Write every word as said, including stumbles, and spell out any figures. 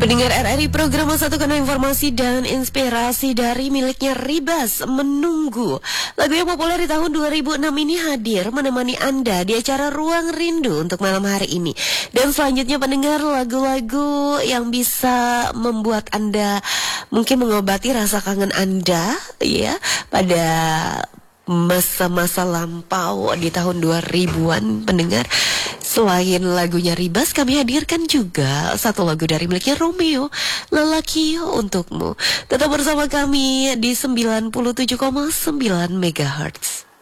Pendengar R R I program Satu Kena Informasi dan Inspirasi dari miliknya Ribas Menunggu. Lagu yang populer di tahun dua ribu enam ini hadir menemani Anda di acara Ruang Rindu untuk malam hari ini. Dan selanjutnya pendengar, lagu-lagu yang bisa membuat Anda mungkin mengobati rasa kangen Anda ya pada masa-masa lampau di tahun dua ribuan pendengar. Selain lagunya Ribas, kami hadirkan juga satu lagu dari miliknya Romeo, Lelaki Untukmu. Tetap bersama kami di sembilan puluh tujuh koma sembilan megahertz.